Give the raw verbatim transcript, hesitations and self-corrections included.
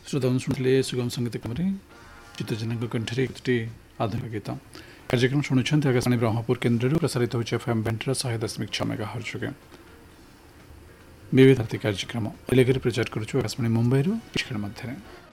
श्रोताओं शुणुले सुगम संगीत कमरे चित्तजन कंठरे आधुनिक गीत कार्यक्रम शुणुंट आकाशवाणी ब्रह्मपुर केन्द्र प्रसारित होती एफ एम बैंटर शहे दशमिक छः मेगा हर्ज विविध कार्यक्रम प्रचार करुँ आकाशवाणी मुंबई मध्य।